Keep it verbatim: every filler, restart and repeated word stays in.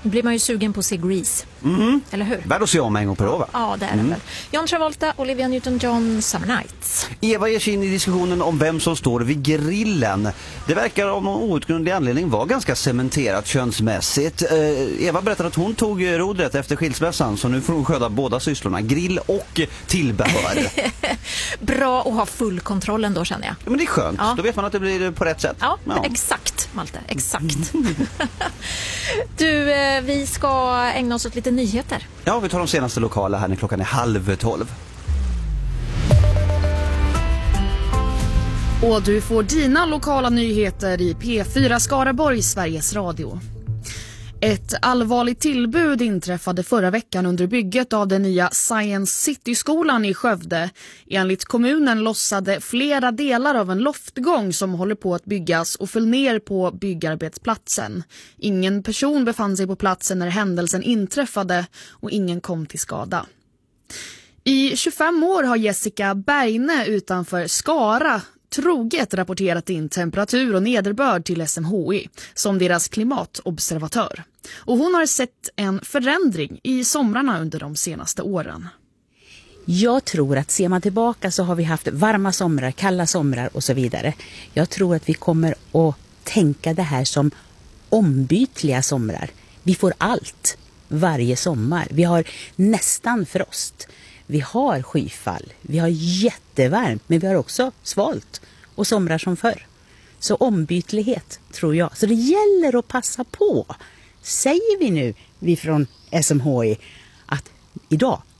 blir man ju sugen på att se Grease. Mm. Eller hur? Värd att se om en gång på då, va? Ja, det är Mm. det väl. John Travolta, Olivia Newton-John, Summer Nights. Eva ger sig in i diskussionen om vem som står vid grillen. Det verkar av någon outgrundlig anledning vara ganska cementerat könsmässigt. Eh, Eva berättade att hon tog rodret efter skilsmässan, så nu får hon sköta båda sysslorna, grill och tillbehör. Bra att ha full kontroll ändå, känner jag. Ja, men det är skönt. Ja. Då vet man att det blir på rätt sätt. Ja, Ja. exakt, Malte, exakt. Du, eh, vi ska ägna oss åt lite nyheter. Ja, vi tar de senaste lokala här när klockan är halv tolv. Och du får dina lokala nyheter i P fyra Skaraborg, Sveriges Radio. Ett allvarligt tillbud inträffade förra veckan under bygget av den nya Science City-skolan i Skövde. Enligt kommunen lossade flera delar av en loftgång som håller på att byggas och föll ner på byggarbetsplatsen. Ingen person befann sig på platsen när händelsen inträffade och ingen kom till skada. I tjugofem år har Jessica Bergne utanför Skara troget rapporterat in temperatur och nederbörd till S M H I som deras klimatobservatör. Och hon har sett en förändring i somrarna under de senaste åren. Jag tror att ser man tillbaka så har vi haft varma somrar, kalla somrar och så vidare. Jag tror att vi kommer att tänka det här som ombytliga somrar. Vi får allt varje sommar. Vi har nästan frost. Vi har skyfall. Vi har jättevarmt, men vi har också svalt och somrar som förr. Så ombytlighet tror jag. Så det gäller att passa på. Säger vi nu, vi från S M H I, att idag